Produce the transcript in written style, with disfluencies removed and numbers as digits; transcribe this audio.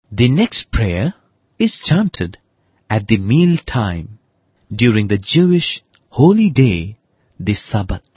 The next prayer is chanted at the meal time during the Jewish holy day, the Sabbath.